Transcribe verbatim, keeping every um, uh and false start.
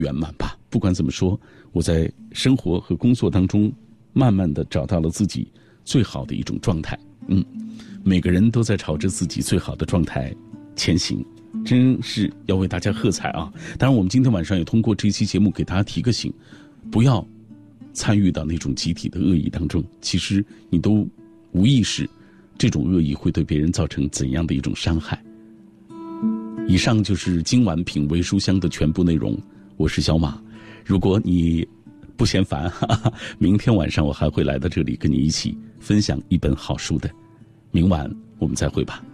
圆满吧。不管怎么说，我在生活和工作当中慢慢的找到了自己最好的一种状态。嗯，每个人都在朝着自己最好的状态前行，真是要为大家喝彩啊！当然我们今天晚上也通过这期节目给大家提个醒，不要参与到那种集体的恶意当中，其实你都无意识这种恶意会对别人造成怎样的一种伤害。以上就是今晚品味书香的全部内容，我是小马。如果你不嫌烦，哈哈，明天晚上我还会来到这里跟你一起分享一本好书的。明晚我们再会吧。